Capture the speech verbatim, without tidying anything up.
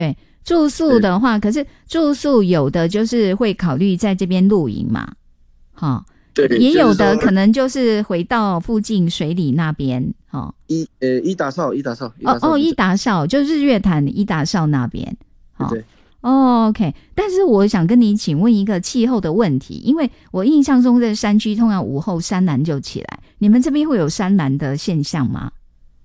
对，住宿的话，可是住宿有的就是会考虑在这边露营嘛，哈、 对， 也有的就是可能就是回到附近水里那边，哈、 伊呃伊达邵伊达邵哦哦，伊达邵就日月潭伊达邵那边， 对对。 哦 ，OK， 但是我想跟你请问一个气候的问题，因为我印象中在山区通常午后山岚就起来，你们这边会有山岚的现象吗？